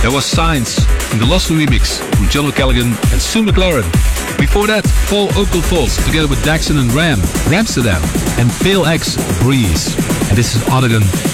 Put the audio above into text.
There was Signs in the Lost remix from John O'Callaghan and Sue McLaren. Before that, Paul Oakenfold together with Daxon and Ram, Ramsterdam, and Pale X Breeze. And this is Oregon